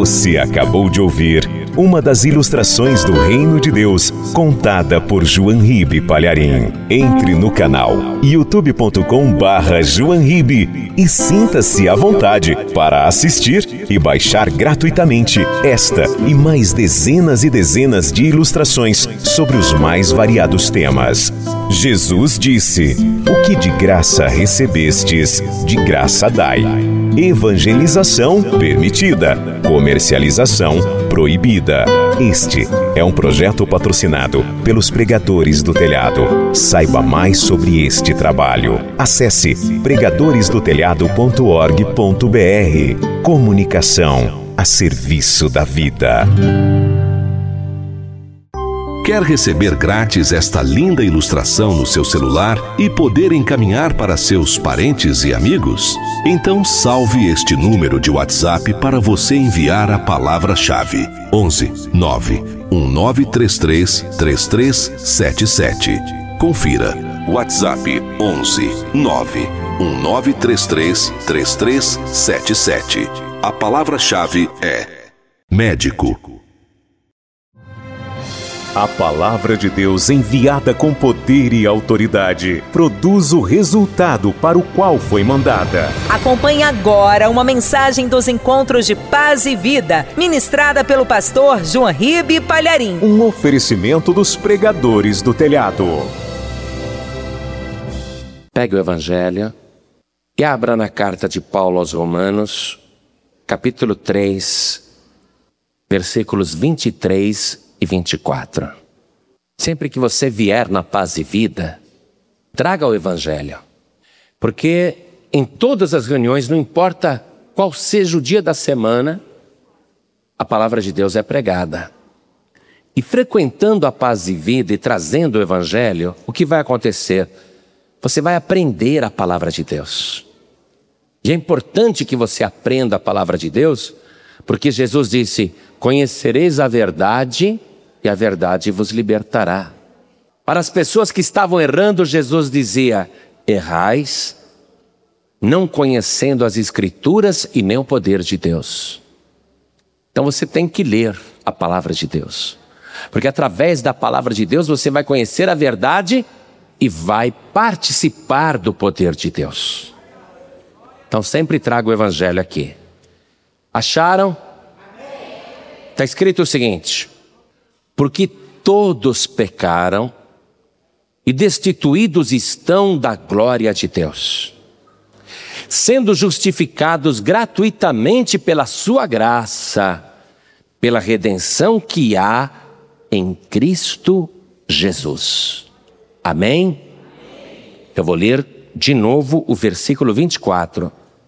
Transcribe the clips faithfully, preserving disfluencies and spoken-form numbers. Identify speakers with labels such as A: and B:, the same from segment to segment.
A: Você acabou de ouvir uma das ilustrações do Reino de Deus, contada por João Ribe Palharim. Entre no canal youtube ponto com barra João Ribe e sinta-se à vontade para assistir e baixar gratuitamente esta e mais dezenas e dezenas de ilustrações sobre os mais variados temas. Jesus disse: "O que de graça recebestes, de graça dai." Evangelização permitida, comercialização proibida. Este é um projeto patrocinado pelos Pregadores do Telhado. Saiba mais sobre este trabalho. Acesse pregadores do telhado ponto org ponto br. Comunicação a serviço da vida.
B: Quer receber grátis esta linda ilustração no seu celular e poder encaminhar para seus parentes e amigos? Então salve este número de WhatsApp para você enviar a palavra-chave: onze nove um nove três três três três sete sete. Confira. WhatsApp onze nove um nove três três três três sete sete. A palavra-chave é médico.
A: A palavra de Deus, enviada com poder e autoridade, produz o resultado para o qual foi mandada.
C: Acompanhe agora uma mensagem dos Encontros de Paz e Vida, ministrada pelo pastor João Ribe Palharim.
A: Um oferecimento dos Pregadores do Telhado.
D: Pegue o Evangelho e abra na carta de Paulo aos Romanos, capítulo três, versículos vinte e três e vinte e quatro. Sempre que você vier na Paz e Vida, traga o Evangelho. Porque em todas as reuniões, não importa qual seja o dia da semana, a palavra de Deus é pregada. E frequentando a Paz e Vida e trazendo o Evangelho, o que vai acontecer? Você vai aprender a palavra de Deus. E é importante que você aprenda a palavra de Deus, porque Jesus disse: "Conhecereis a verdade e a verdade vos libertará." Para as pessoas que estavam errando, Jesus dizia: "Errais, não conhecendo as Escrituras e nem o poder de Deus." Então você tem que ler a palavra de Deus, porque através da palavra de Deus você vai conhecer a verdade e vai participar do poder de Deus. Então sempre traga o Evangelho aqui. Acharam? Está escrito o seguinte: "Porque todos pecaram e destituídos estão da glória de Deus, sendo justificados gratuitamente pela sua graça, pela redenção que há em Cristo Jesus." Amém? Eu vou ler de novo o versículo vinte e quatro.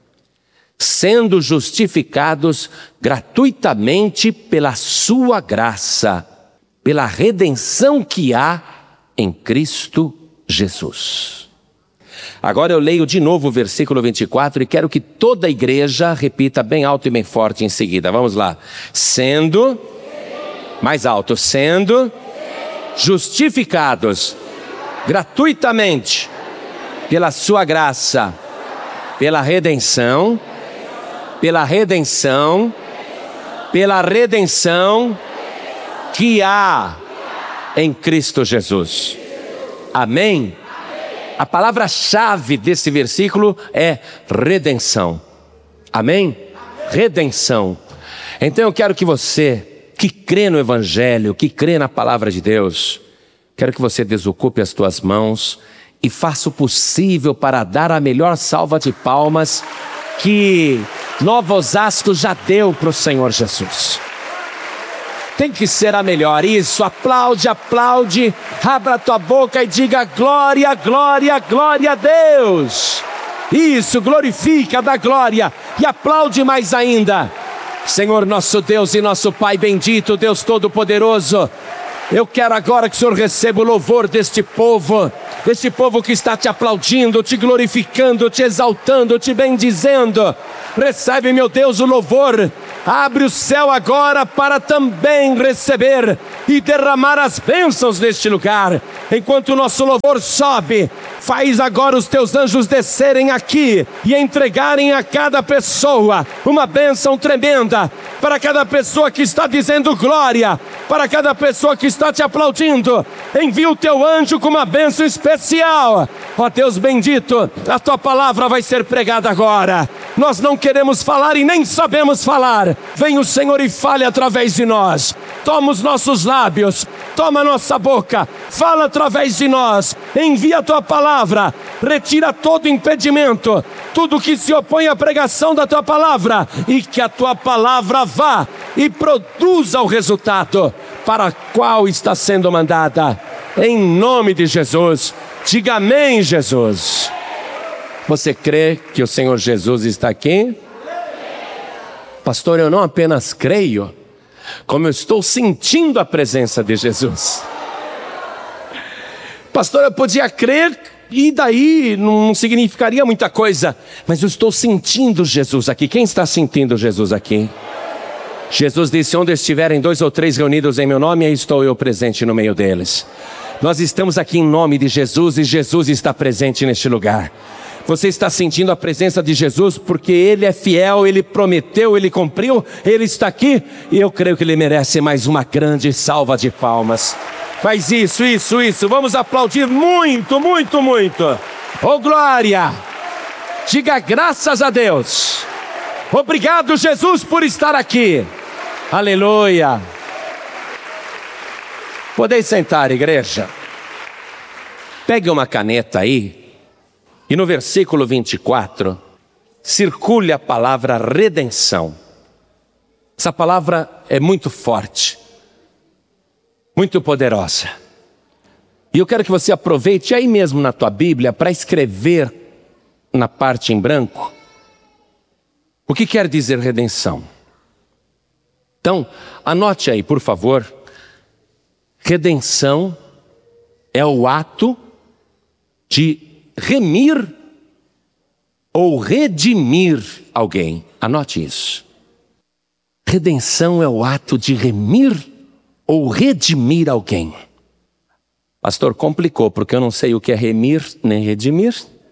D: "Sendo justificados gratuitamente pela sua graça, pela redenção que há em Cristo Jesus." Agora eu leio de novo o versículo vinte e quatro e quero que toda a igreja repita bem alto e bem forte em seguida. Vamos lá. Sendo, mais alto, sendo justificados gratuitamente pela sua graça, pela redenção, pela redenção, pela redenção que há em Cristo Jesus. Amém? A palavra-chave desse versículo é redenção. Amém? Redenção. Então eu quero que você, que crê no Evangelho, que crê na palavra de Deus, quero que você desocupe as tuas mãos e faça o possível para dar a melhor salva de palmas que Nova Osasco já deu para o Senhor Jesus. Tem que ser a melhor. Isso, aplaude, aplaude, abra a tua boca e diga glória, glória, glória a Deus. Isso, glorifica, dá glória e aplaude mais ainda. Senhor nosso Deus e nosso Pai bendito, Deus Todo-Poderoso, eu quero agora que o Senhor receba o louvor deste povo, deste povo que está te aplaudindo, te glorificando, te exaltando, te bendizendo. Recebe, meu Deus, o louvor. Abre o céu agora para também receber e derramar as bênçãos neste lugar. Enquanto o nosso louvor sobe, faz agora os teus anjos descerem aqui e entregarem a cada pessoa uma bênção tremenda.
E: para cada pessoa que está dizendo glória, para cada pessoa que está te aplaudindo. Envia o teu anjo com uma bênção especial. Ó Deus bendito, a tua palavra vai ser pregada agora. Nós não queremos falar e nem sabemos falar. Vem o Senhor e fale através de nós. Toma os nossos lábios, toma a nossa boca, fala através de nós. Envia a tua palavra, retira todo impedimento, tudo que se opõe à pregação da tua palavra, e que a tua palavra vá e produza o resultado para qual está sendo mandada. Em nome de Jesus, diga amém, Jesus. Você crê que o Senhor Jesus está aqui? Pastor, eu não apenas creio, como eu estou sentindo a presença de Jesus. Pastor, eu podia crer e daí não significaria muita coisa, mas eu estou sentindo Jesus aqui. Quem está sentindo Jesus aqui? Jesus disse: onde estiverem dois ou três reunidos em meu nome, aí estou eu presente no meio deles. Nós estamos aqui em nome de Jesus e Jesus está presente neste lugar. Você está sentindo a presença de Jesus porque Ele é fiel, Ele prometeu, Ele cumpriu, Ele está aqui, e eu creio que Ele merece mais uma grande salva de palmas. Faz isso, isso, isso, vamos aplaudir muito, muito, muito. Oh glória, diga graças a Deus. Obrigado, Jesus, por estar aqui. Aleluia. Podeis sentar, igreja. Pegue uma caneta aí e no versículo vinte e quatro, circule a palavra redenção. Essa palavra é muito forte, muito poderosa. E eu quero que você aproveite aí mesmo na tua Bíblia para escrever na parte em branco o que quer dizer redenção. Então, anote aí, por favor. Redenção é o ato de remir ou redimir alguém. Anote isso. Redenção é o ato de remir ou redimir alguém. Pastor, complicou, porque eu não sei o que é remir nem redimir.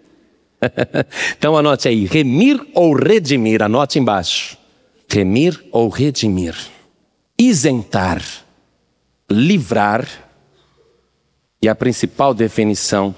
E: Então anote aí, remir ou redimir, anote embaixo. Remir ou redimir. Isentar, livrar, e a principal definição,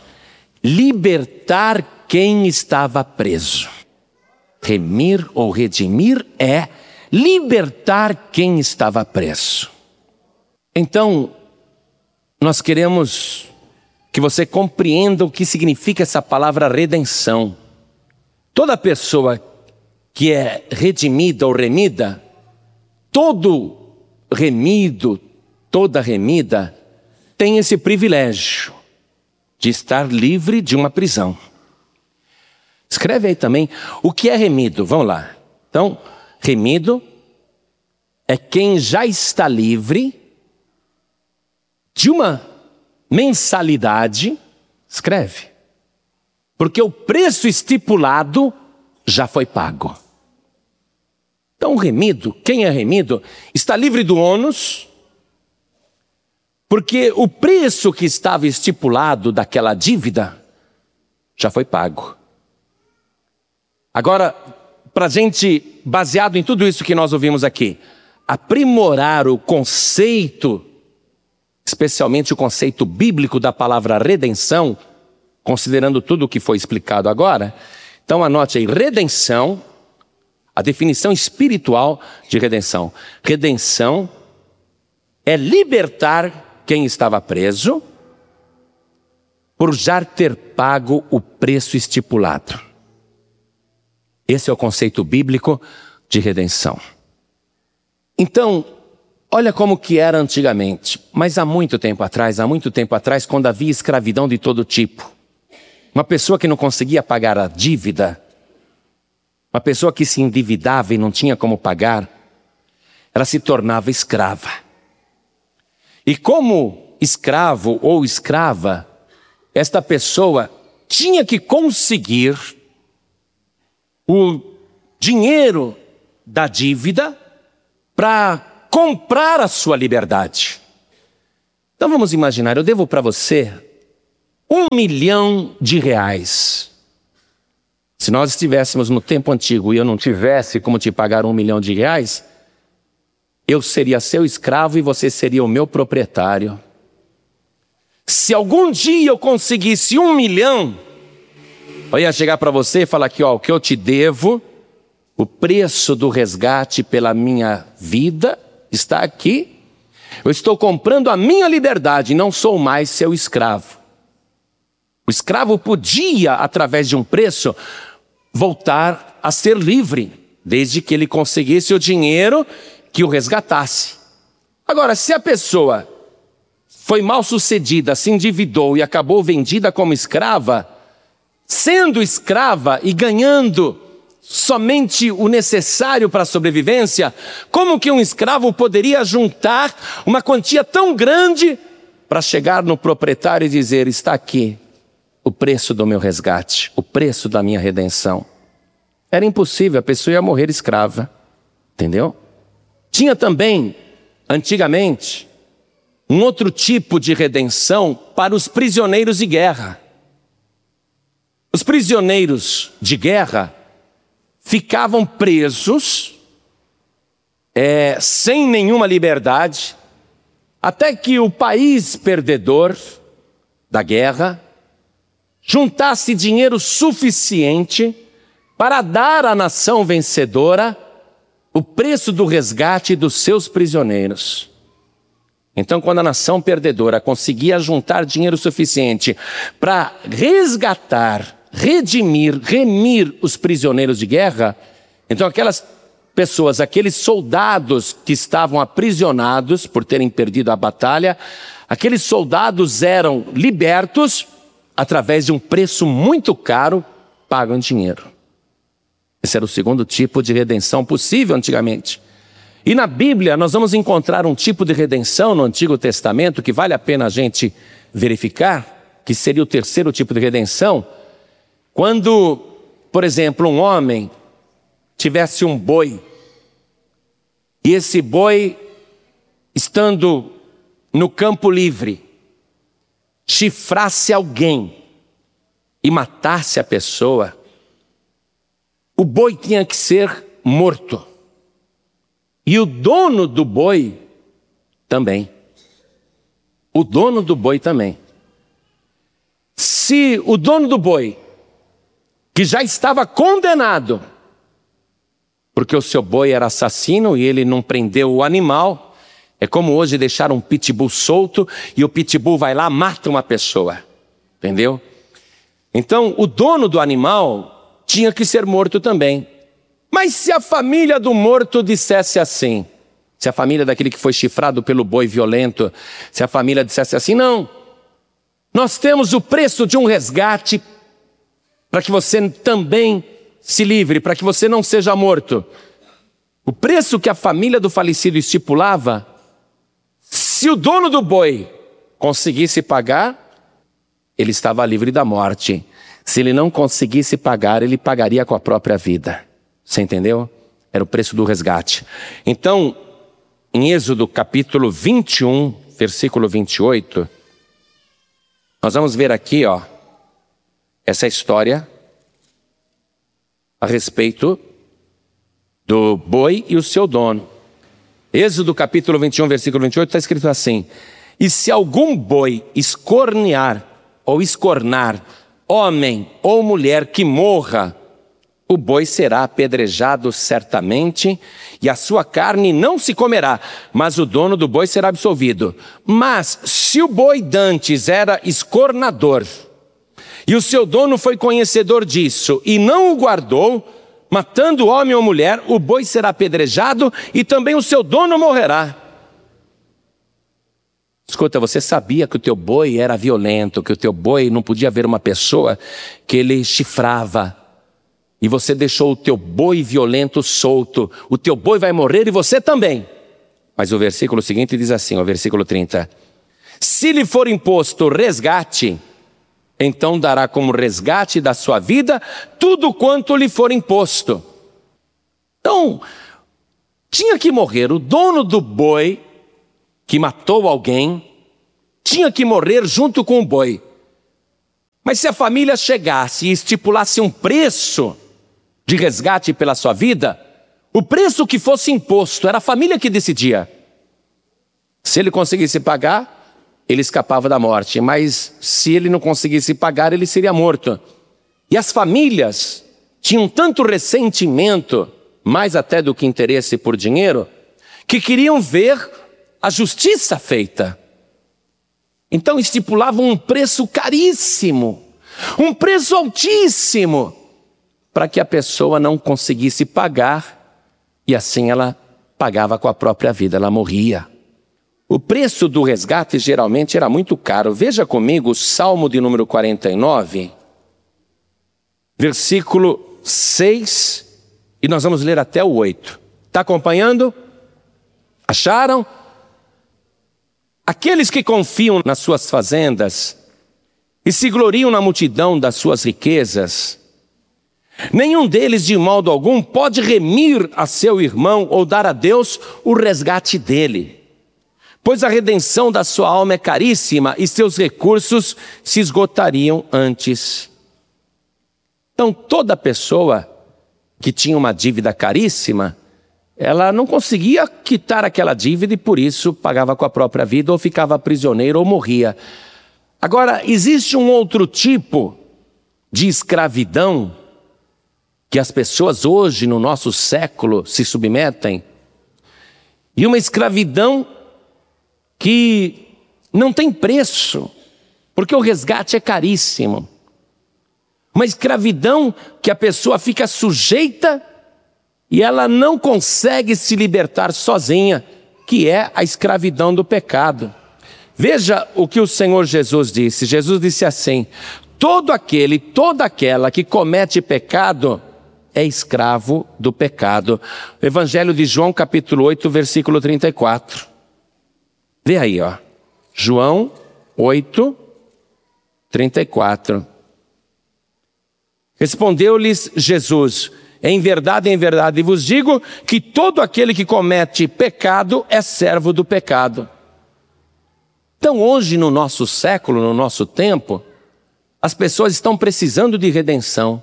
E: libertar quem estava preso. Remir ou redimir é libertar quem estava preso. Então, nós queremos que você compreenda o que significa essa palavra redenção. Toda pessoa que é redimida ou remida, todo remido, toda remida, tem esse privilégio de estar livre de uma prisão. Escreve aí também o que é remido, vamos lá. Então, remido é quem já está livre de uma mensalidade, escreve, porque o preço estipulado já foi pago. Então, remido, quem é remido, está livre do ônus, porque o preço que estava estipulado daquela dívida já foi pago. Agora, para a gente, baseado em tudo isso que nós ouvimos aqui, aprimorar o conceito, especialmente o conceito bíblico da palavra redenção, considerando tudo o que foi explicado agora, então anote aí, redenção, a definição espiritual de redenção. Redenção é libertar quem estava preso por já ter pago o preço estipulado. Esse é o conceito bíblico de redenção. Então, olha como que era antigamente, mas há muito tempo atrás, há muito tempo atrás, quando havia escravidão de todo tipo. Uma pessoa que não conseguia pagar a dívida, uma pessoa que se endividava e não tinha como pagar, ela se tornava escrava. E como escravo ou escrava, esta pessoa tinha que conseguir o dinheiro da dívida para comprar a sua liberdade. Então vamos imaginar, eu devo para você um milhão de reais. Se nós estivéssemos no tempo antigo e eu não tivesse como te pagar um milhão de reais, eu seria seu escravo e você seria o meu proprietário. Se algum dia eu conseguisse um milhão, eu ia chegar para você e falar aqui, ó, o que eu te devo, o preço do resgate pela minha vida está aqui. Eu estou comprando a minha liberdade, não sou mais seu escravo. O escravo podia, através de um preço, voltar a ser livre, desde que ele conseguisse o dinheiro que o resgatasse. Agora, se a pessoa foi mal sucedida, se endividou e acabou vendida como escrava, sendo escrava e ganhando somente o necessário para a sobrevivência, como que um escravo poderia juntar uma quantia tão grande para chegar no proprietário e dizer, está aqui o preço do meu resgate, o preço da minha redenção? Era impossível, a pessoa ia morrer escrava, entendeu? Tinha também, antigamente, um outro tipo de redenção para os prisioneiros de guerra. Os prisioneiros de guerra ficavam presos, é, sem nenhuma liberdade, até que o país perdedor da guerra juntasse dinheiro suficiente para dar à nação vencedora o preço do resgate dos seus prisioneiros. Então, quando a nação perdedora conseguia juntar dinheiro suficiente para resgatar, redimir, remir os prisioneiros de guerra, então aquelas pessoas, aqueles soldados que estavam aprisionados por terem perdido a batalha, aqueles soldados eram libertos através de um preço muito caro, pago em dinheiro. Esse era o segundo tipo de redenção possível antigamente. E na Bíblia nós vamos encontrar um tipo de redenção no Antigo Testamento que vale a pena a gente verificar, que seria o terceiro tipo de redenção, quando, por exemplo, um homem tivesse um boi, e esse boi, estando no campo livre, chifrasse alguém e matasse a pessoa, o boi tinha que ser morto. E o dono do boi também. O dono do boi também. Se o dono do boi, que já estava condenado, porque o seu boi era assassino e ele não prendeu o animal, é como hoje deixar um pitbull solto e o pitbull vai lá e mata uma pessoa. Entendeu? Então, o dono do animal tinha que ser morto também. Mas se a família do morto dissesse assim, se a família daquele que foi chifrado pelo boi violento, se a família dissesse assim, não, nós temos o preço de um resgate para que você também se livre, para que você não seja morto. O preço que a família do falecido estipulava, se o dono do boi conseguisse pagar, ele estava livre da morte. Se ele não conseguisse pagar, ele pagaria com a própria vida. Você entendeu? Era o preço do resgate. Então, em Êxodo capítulo vinte e um, versículo vinte e oito, nós vamos ver aqui, ó, essa história a respeito do boi e o seu dono. Êxodo capítulo vinte e um, versículo vinte e oito, está escrito assim: e se algum boi escornear ou escornar homem ou mulher que morra, o boi será apedrejado certamente, e a sua carne não se comerá, mas o dono do boi será absolvido. Mas se o boi dantes era escornador, e o seu dono foi conhecedor disso, e não o guardou, matando homem ou mulher, o boi será apedrejado, e também o seu dono morrerá. Escuta, você sabia que o teu boi era violento, que o teu boi não podia ver uma pessoa que ele chifrava, e você deixou o teu boi violento solto, o teu boi vai morrer e você também. Mas o versículo seguinte diz assim, o versículo trinta, se lhe for imposto resgate, então dará como resgate da sua vida tudo quanto lhe for imposto. Então, tinha que morrer o dono do boi que matou alguém, tinha que morrer junto com o boi. Mas se a família chegasse e estipulasse um preço de resgate pela sua vida, O preço que fosse imposto, era a família que decidia. Se ele conseguisse pagar, ele escapava da morte, mas se ele não conseguisse pagar, ele seria morto. E as famílias tinham tanto ressentimento, mais até do que interesse por dinheiro, que queriam ver a justiça feita. Então estipulavam um preço caríssimo, um preço altíssimo, para que a pessoa não conseguisse pagar, e assim ela pagava com a própria vida, ela morria. O preço do resgate geralmente era muito caro. Veja comigo o Salmo de número quarenta e nove, versículo seis, e nós vamos ler até o oito. Está acompanhando? Acharam? Aqueles que confiam nas suas fazendas e se gloriam na multidão das suas riquezas, nenhum deles de modo algum pode remir a seu irmão ou dar a Deus o resgate dele, pois a redenção da sua alma é caríssima e seus recursos se esgotariam antes. Então toda pessoa que tinha uma dívida caríssima, ela não conseguia quitar aquela dívida e por isso pagava com a própria vida ou ficava prisioneiro ou morria. Agora, existe um outro tipo de escravidão que as pessoas hoje no nosso século se submetem, e uma escravidão que não tem preço, porque o resgate é caríssimo. Uma escravidão que a pessoa fica sujeita e ela não consegue se libertar sozinha, que é a escravidão do pecado. Veja o que o Senhor Jesus disse. Jesus disse assim: todo aquele, toda aquela que comete pecado é escravo do pecado. Evangelho de João, capítulo oito, versículo trinta e quatro. Vê aí, ó. João oito, trinta e quatro. Respondeu-lhes Jesus: em verdade, em verdade vos digo que todo aquele que comete pecado é servo do pecado. Então hoje no nosso século, no nosso tempo, as pessoas estão precisando de redenção,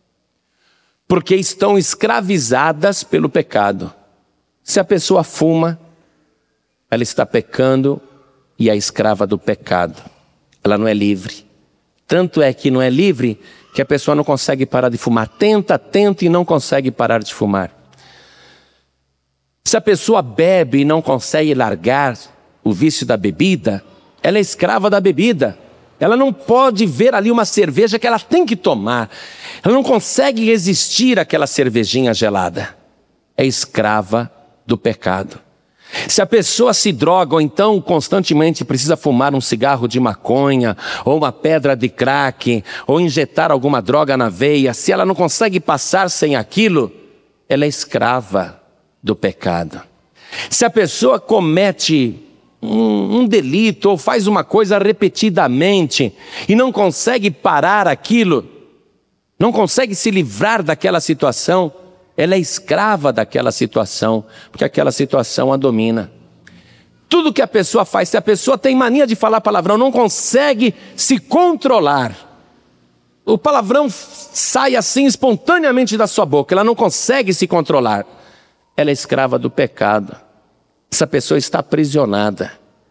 E: porque estão escravizadas pelo pecado. Se a pessoa fuma, ela está pecando e é escrava do pecado. Ela não é livre. Tanto é que não é livre que a pessoa não consegue parar de fumar. Tenta, tenta e não consegue parar de fumar. Se a pessoa bebe e não consegue largar o vício da bebida, ela é escrava da bebida. Ela não pode ver ali uma cerveja que ela tem que tomar. Ela não consegue resistir àquela cervejinha gelada. É escrava do pecado. Se a pessoa se droga ou então constantemente precisa fumar um cigarro de maconha, ou uma pedra de crack, ou injetar alguma droga na veia, se ela não consegue passar sem aquilo, ela é escrava do pecado. Se a pessoa comete um, um delito ou faz uma coisa repetidamente e não consegue parar aquilo, não consegue se livrar daquela situação, ela é escrava daquela situação, porque aquela situação a domina. Tudo que a pessoa faz, se a pessoa tem mania de falar palavrão, não consegue se controlar, o palavrão sai assim espontaneamente da sua boca, ela não consegue se controlar, ela é escrava do pecado. Essa pessoa está aprisionada.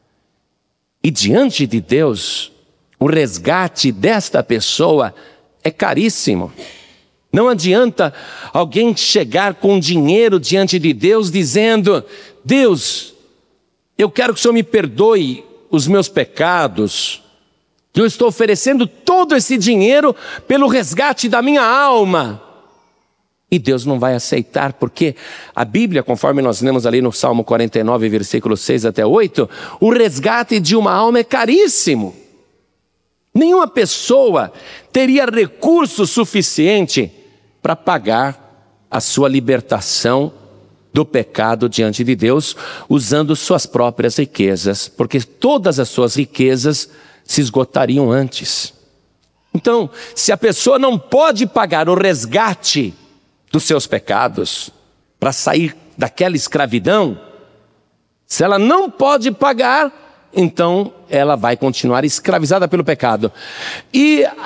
E: E diante de Deus, o resgate desta pessoa é caríssimo. Não adianta alguém chegar com dinheiro diante de Deus dizendo: Deus, eu quero que o Senhor me perdoe os meus pecados. Eu estou oferecendo todo esse dinheiro pelo resgate da minha alma. E Deus não vai aceitar, porque a Bíblia, conforme nós lemos ali no Salmo quarenta e nove, versículos seis até oito, o resgate de uma alma é caríssimo. Nenhuma pessoa teria recurso suficiente para pagar a sua libertação do pecado diante de Deus, usando suas próprias riquezas, porque todas as suas riquezas se esgotariam antes. Então, se a pessoa não pode pagar o resgate dos seus pecados, para sair daquela escravidão, se ela não pode pagar, então ela vai continuar escravizada pelo pecado. E